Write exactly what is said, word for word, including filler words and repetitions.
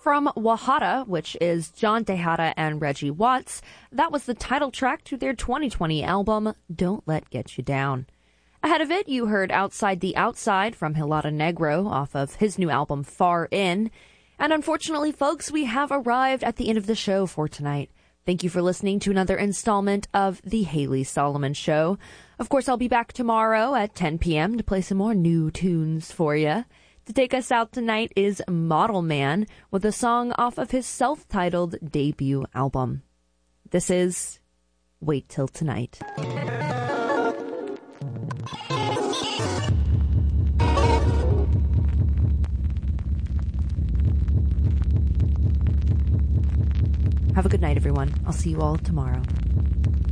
From Wahada, which is John Tejada and Reggie Watts, that was the title track to their twenty twenty album, Don't Let Get You Down. Ahead of it, you heard Outside the Outside from Hilada Negro off of his new album, Far In. And unfortunately, folks, we have arrived at the end of the show for tonight. Thank you for listening to another installment of The Haley Solomon Show. Of course, I'll be back tomorrow at ten p.m. to play some more new tunes for you. To take us out tonight is Model Man with a song off of his self-titled debut album. This is Wait Till Tonight. Have a good night, everyone. I'll see you all tomorrow.